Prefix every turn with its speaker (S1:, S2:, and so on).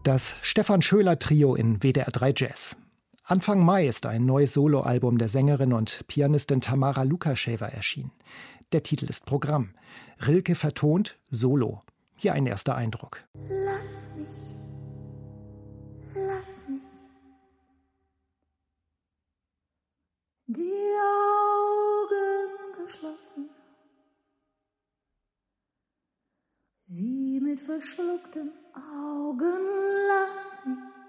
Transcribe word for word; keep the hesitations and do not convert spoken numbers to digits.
S1: Das Stefan Schöler Trio in W D R drei Jazz. Anfang Mai ist ein neues Soloalbum der Sängerin und Pianistin Tamara Lukascheva erschienen. Der Titel ist Programm. Rilke vertont Solo. Hier ein erster Eindruck.
S2: Lass mich, lass mich die Augen geschlossen, wie mit verschluckten Augen, lass mich